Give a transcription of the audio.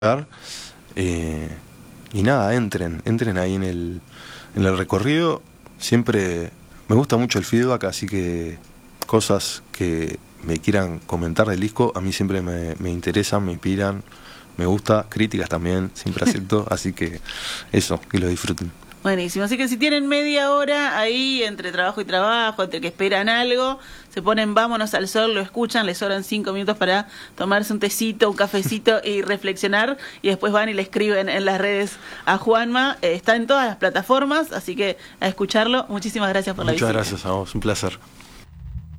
Eh, y nada, entren ahí en el recorrido. Siempre me gusta mucho el feedback, así que cosas que me quieran comentar del disco, a mí siempre me interesan, me inspiran, me gusta, críticas también, siempre acepto, así que eso, que lo disfruten. Buenísimo, así que si tienen media hora ahí entre trabajo y trabajo, entre que esperan algo, se ponen Vámonos al Sol, lo escuchan, les sobran 5 minutos para tomarse un tecito, un cafecito y reflexionar, y después van y le escriben en las redes a Juanma. Está en todas las plataformas, así que a escucharlo. Muchísimas gracias por la visita. Muchas gracias a vos, un placer.